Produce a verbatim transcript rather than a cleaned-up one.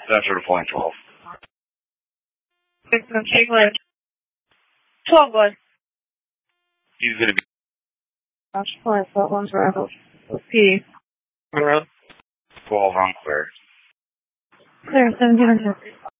Center to point twelve. It's going to take like twelve was. He's going to be. That's fine. That one's right. P. twelve unclear. Clear, seventeen hundred.